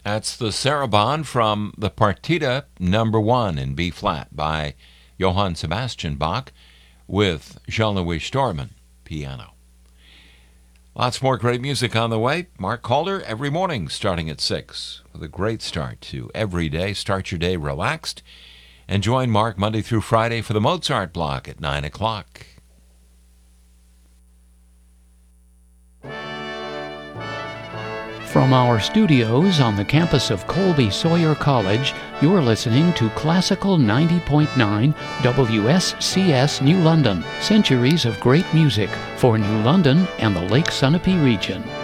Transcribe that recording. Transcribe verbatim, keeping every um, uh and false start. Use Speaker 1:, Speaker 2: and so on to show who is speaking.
Speaker 1: That's the Sarabande from the Partita Number One in B flat by Johann Sebastian Bach with Jean-Louis Storman piano. Lots more great music on the way. Mark Calder every morning starting at six with a great start to every day. Start your day relaxed and join Mark Monday through Friday for the Mozart block at nine o'clock.
Speaker 2: From our studios on the campus of Colby Sawyer College, you're listening to Classical ninety point nine W S C S New London. Centuries of great music for New London and the Lake Sunapee region.